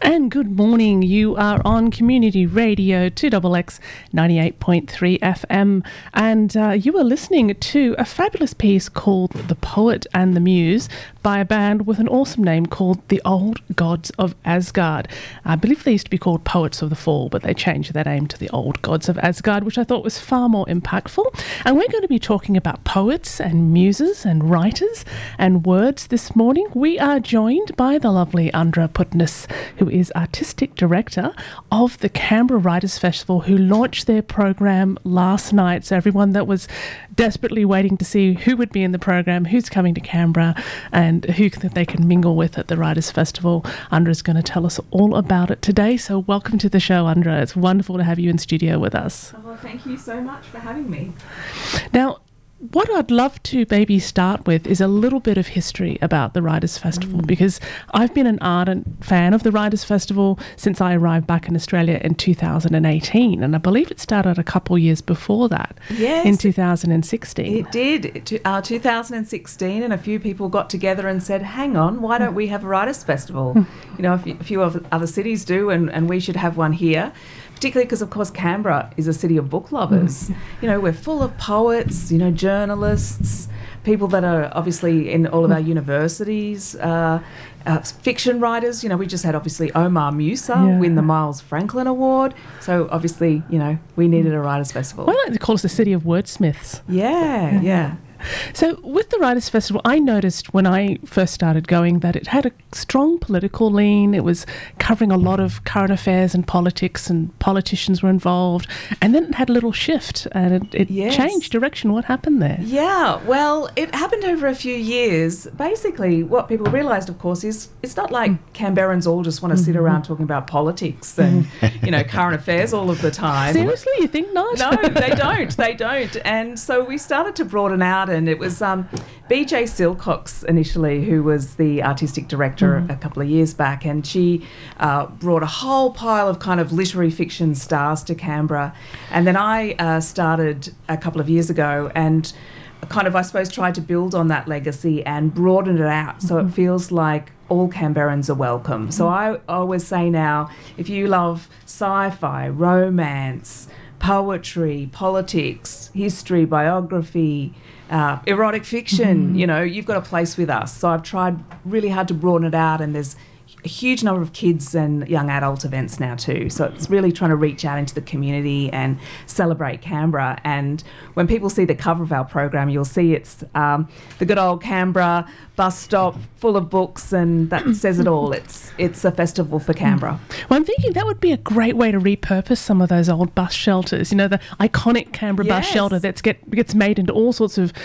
And good morning. You are on Community Radio 2XX 98.3 FM, and you are listening to a fabulous piece called The Poet and the Muse by a band with an awesome name called The Old Gods of Asgard. I believe they used to be called Poets of the Fall, but they changed their name to The Old Gods of Asgard, which I thought was far more impactful. And we're going to be talking about poets and muses and writers and words this morning. We are joined by the lovely Andra Putness, who is Artistic Director of the Canberra Writers Festival, who launched their program last night. So everyone that was desperately waiting to see who would be in the program, who's coming to Canberra, and who they can mingle with at the Writers Festival, Andra is going to tell us all about it today. So welcome to the show, Andra. It's wonderful to have you in studio with us. Well, thank you so much for having me. Now, what I'd love to maybe start with is a little bit of history about the Writers' Festival, because I've been an ardent fan of the Writers' Festival since I arrived back in Australia in 2018, and I believe it started a couple years before that, in 2016. It did. 2016, and a few people got together and said, hang on, why don't we have a Writers' Festival? You know, a few other cities do, and we should have one here. Particularly because, of course, Canberra is a city of book lovers. You know, we're full of poets, you know, journalists, people that are obviously in all of our universities, fiction writers. You know, we just had, obviously, Omar Musa win the Miles Franklin Award. So, obviously, you know, we needed a Writers' Festival. Why don't they call us the city of wordsmiths? Yeah. So with the Writers' Festival, I noticed when I first started going that it had a strong political lean. It was covering a lot of current affairs and politics, and politicians were involved. And then it had a little shift and it changed direction. What happened there? Yeah, well, it happened over a few years. Basically, what people realised, of course, is it's not like Canberrans all just want to sit around talking about politics and, you know, current affairs all of the time. Seriously? You think not? No, they don't. And so we started to broaden out. And it was BJ Silcox initially, who was the artistic director a couple of years back, and she brought a whole pile of kind of literary fiction stars to Canberra. And then I started a couple of years ago and kind of, I suppose, tried to build on that legacy and broaden it out so it feels like all Canberrans are welcome. So I always say now, if you love sci-fi, romance, poetry, politics, history, biography, erotic fiction, you know, you've got a place with us. So I've tried really hard to broaden it out, and there's a huge number of kids and young adult events now too. So it's really trying to reach out into the community and celebrate Canberra. And when people see the cover of our program, you'll see it's the good old Canberra bus stop full of books, and that says it all. It's a festival for Canberra. Well, I'm thinking that would be a great way to repurpose some of those old bus shelters. You know, the iconic Canberra bus shelter that gets made into all sorts of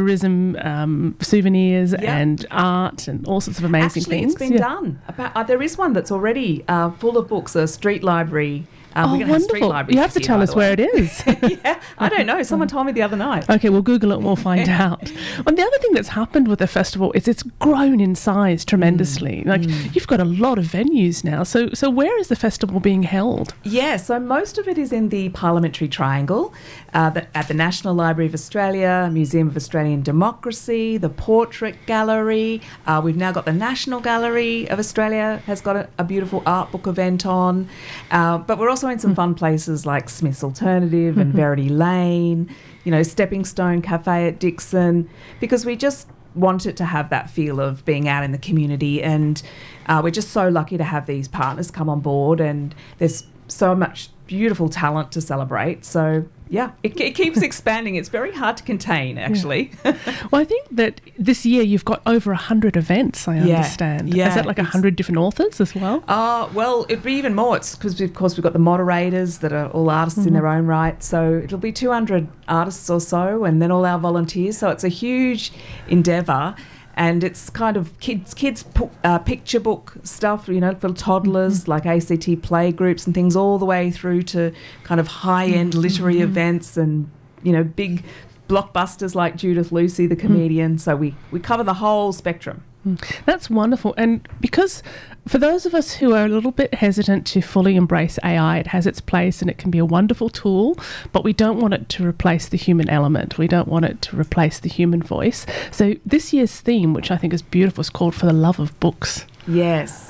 tourism souvenirs and art and all sorts of amazing things. It's been done. There is one that's already full of books, a street library. We're going to have street library. You have to tell us where it is. Yeah, I don't know. Someone told me the other night. Okay, we'll Google it and we'll find out. And the other thing that's happened with the festival is it's grown in size tremendously. You've got a lot of venues now. So where is the festival being held? Yeah, so most of it is in the Parliamentary Triangle, at the National Library of Australia, Museum of Australian Democracy, the Portrait Gallery. We've now got the National Gallery of Australia has got a beautiful art book event on. But we're also in some fun places like Smith's Alternative and Verity Lane, you know, Stepping Stone Cafe at Dixon, because we just want it to have that feel of being out in the community. And we're just so lucky to have these partners come on board, and there's so much beautiful talent to celebrate. So yeah, it keeps expanding. It's very hard to contain, actually. Yeah. Well, I think that this year you've got over 100 events, I understand. Yeah. Is that like 100 different authors as well? Well, it'd be even more. It's because, of course, we've got the moderators that are all artists in their own right. So it'll be 200 artists or so, and then all our volunteers. So it's a huge endeavour. And it's kind of kids picture book stuff, you know, for toddlers, like ACT playgroups and things, all the way through to kind of high-end literary events and, you know, big blockbusters like Judith Lucy, the comedian. So we cover the whole spectrum. That's wonderful. And because for those of us who are a little bit hesitant to fully embrace AI, it has its place and it can be a wonderful tool, but we don't want it to replace the human element. We don't want it to replace the human voice. So this year's theme, which I think is beautiful, is called For the Love of Books. Yes.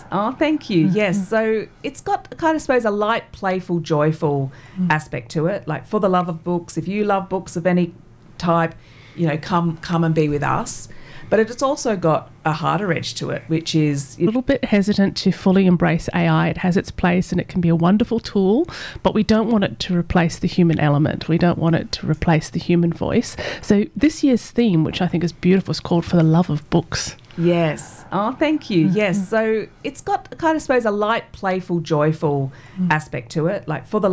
Oh, thank you. Yes. So it's got kind of, I suppose, a light, playful, joyful aspect to it. Like, for the love of books, if you love books of any type, come and be with us. But it's also got a harder edge to it, which is a little bit hesitant to fully embrace AI. It has its place and it can be a wonderful tool, but we don't want it to replace the human element. We don't want it to replace the human voice. So this year's theme, which I think is beautiful, is called For the Love of Books. Yes. Oh, thank you. Yes. So it's got kind of, I suppose, a light, playful, joyful aspect to it. Like, for the